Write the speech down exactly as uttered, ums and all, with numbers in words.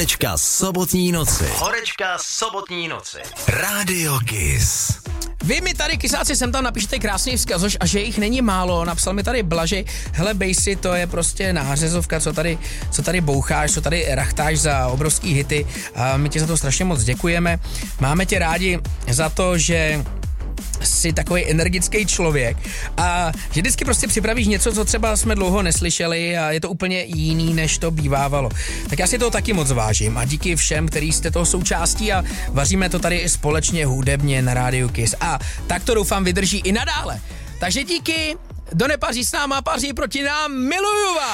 Horečka sobotní noci. Horečka sobotní noci. Radio Kiss. Vy mi tady, kysáci, sem tam napíšete krásný vzkazoš a že jich není málo. Napsal mi tady Blažej, hele bejsi, to je prostě nářezovka, co tady, co tady boucháš, co tady rachtáš za obrovský hity. A my ti za to strašně moc děkujeme. Máme tě rádi za to, že jsi takový energický člověk a že vždycky prostě připravíš něco, co třeba jsme dlouho neslyšeli a je to úplně jiný, než to bývávalo. Tak já si toho taky moc vážím a díky všem, který jste toho součástí a vaříme to tady společně hudebně na rádiu Kiss. A tak to doufám vydrží i nadále. Takže díky, kdo nepaří s náma, paří proti nám, miluju vás!